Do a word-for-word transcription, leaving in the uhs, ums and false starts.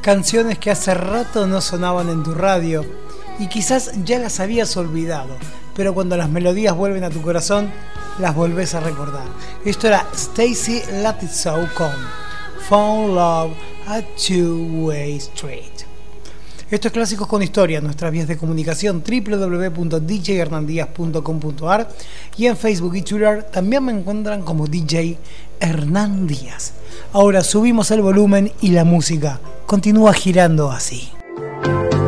Canciones que hace rato no sonaban en tu radio y quizás ya las habías olvidado, pero cuando las melodías vuelven a tu corazón, las volvés a recordar. Esto era Stacy Lattisoe con Found Love at Two-Way Street. Estos clásicos con historia, nuestras vías de comunicación doble u doble u doble u punto d j hernandías punto com punto a r y en Facebook y Twitter también me encuentran como D J Hernán Díaz. Ahora subimos el volumen y la música continúa girando así.